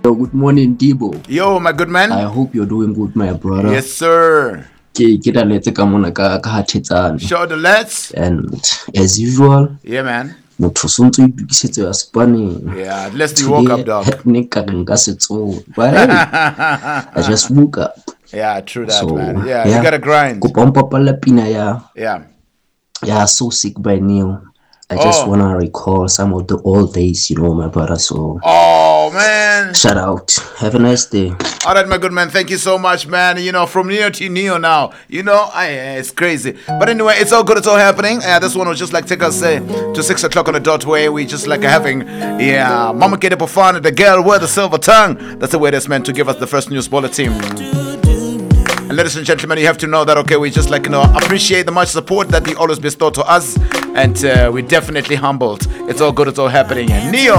Good morning, Debo. Yo, my good man. I hope you're doing good, my brother. Yes, sir. Ke ta letse ka mona ka hathetsana. Show the let's. And as usual, Yeah, man. motho so ntse itukisetso ya spanning. Yeah, at least you woke up, dog. Ne ka reng ka setso. But hey, I just woke up. Yeah, true that, So, man. Yeah, you gotta grind. Kopa mpapalla pina ya. Yeah. Yeah, So Sick by Neil. I just want to recall some of the old days, my brother. So, oh, man. Shout out. Have a nice day. All right, my good man. Thank you so much, man. From Neo to Neo now. It's crazy. But anyway, it's all good. It's all happening. This one was just like take us to 6 o'clock on the dot where we just like having, Mama Kid Pofana, the girl with the silver tongue. That's the way that's meant to give us the first news bulletin. And ladies and gentlemen, you have to know that, okay, we just appreciate the much support that you always bestow to us. And we're definitely humbled. It's all good. It's all happening. And Neo.